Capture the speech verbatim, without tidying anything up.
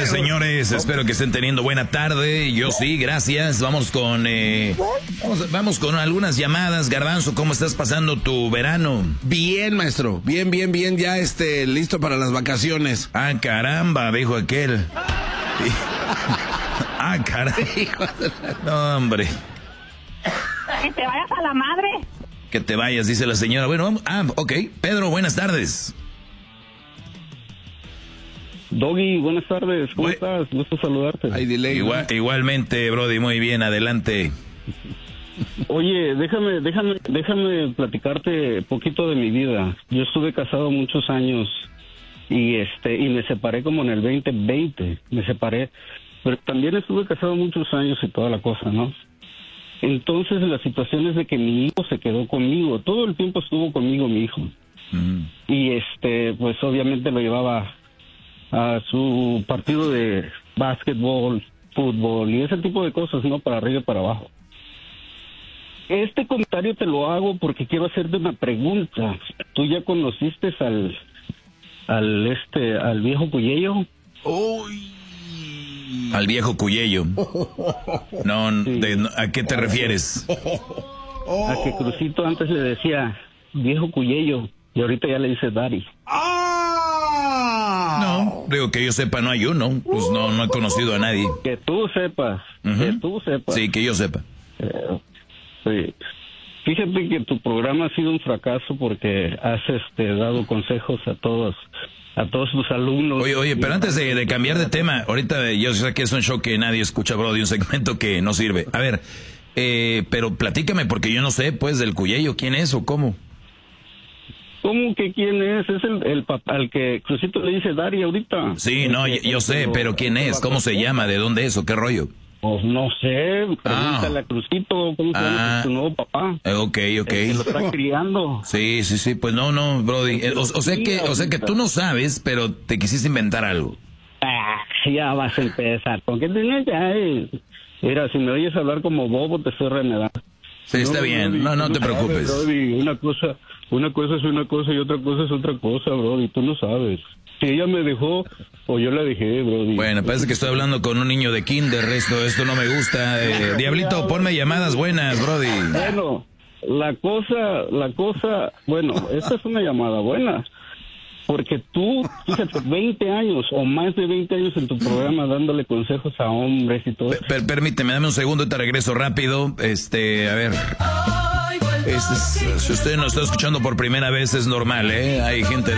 señores, espero que estén teniendo buena tarde. Yo sí, gracias. Vamos con eh, vamos, vamos con algunas llamadas. Garbanzo, ¿cómo estás pasando tu verano? Bien, maestro. Bien, bien, bien. Ya este, listo para las vacaciones. Ah, caramba, dijo aquel. Ah, caramba. No, hombre. Que te vayas a la madre. Que te vayas, dice la señora. Bueno, vamos. Ah, ok. Pedro, buenas tardes. Doggy, buenas tardes, ¿cómo Bue- estás? Gusto saludarte. Hay delay. Igual, igualmente, Brody, muy bien, adelante. Oye, déjame, déjame, déjame platicarte poquito de mi vida. Yo estuve casado muchos años y este y me separé como en el veinte veinte, me separé, pero también estuve casado muchos años y toda la cosa, ¿no? Entonces la situación es de que mi hijo se quedó conmigo, todo el tiempo estuvo conmigo mi hijo. Mm. Y este, pues obviamente lo llevaba a su partido de básquetbol, fútbol y ese tipo de cosas, ¿no? Para arriba y para abajo. Este comentario te lo hago porque quiero hacerte una pregunta. ¿Tú ya conociste al, al este, al viejo Cuyello? Uy. Al viejo Cuyello. No, Sí. de- ¿a qué te refieres? A que Crucito antes le decía viejo Cuyello y ahorita ya le dice Daddy. No, digo que yo sepa, no hay uno. Pues no, no he conocido a nadie. Que tú sepas, Ujú. que tú sepas. Sí, que yo sepa. Eh, sí. Fíjate que tu programa ha sido un fracaso porque has este, dado consejos a todos, a todos tus alumnos. Oye, oye, pero antes de, de cambiar de tema, ahorita yo sé que es un show que nadie escucha, Brody, un segmento que no sirve. A ver, eh, pero platícame, porque yo no sé, pues, del Cuyello, ¿quién es o cómo? ¿Cómo que quién es? Es el, el papá al que Crucito le dice Dari ahorita. Sí, no, yo, yo sé, pero ¿quién es? ¿Cómo se llama? ¿De dónde es o qué rollo? Pues no sé, pregúntale Ah. a Crucito cómo se llama Ah. tu nuevo papá. Eh, ok, ok. El que lo está criando. Sí, sí, sí, pues no, no, Brody. Eh, O, o sea que, o sea que tú no sabes, pero te quisiste inventar algo. Ah, ya vas a empezar. ¿Con qué tienes ya? eh? Mira, si me oyes hablar como bobo, te estoy renegando. Sí, está bien. No, no te sabes, preocupes. Brody, una cosa, una cosa es una cosa y otra cosa es otra cosa, Brody. Tú no sabes. Si ella me dejó o yo la dejé, Brody. Bueno, parece que estoy hablando con un niño de kinder. Esto, esto no me gusta. Eh, Diablito, ponme llamadas buenas, Brody. Bueno, la cosa, la cosa, bueno, esta es una llamada buena. Porque tú, fíjate, veinte años o más de veinte años en tu programa dándole consejos a hombres y todo. Per- permíteme, dame un segundo y te regreso rápido. Este, a ver. Este es- si usted nos está escuchando por primera vez, es normal, ¿eh? Hay gente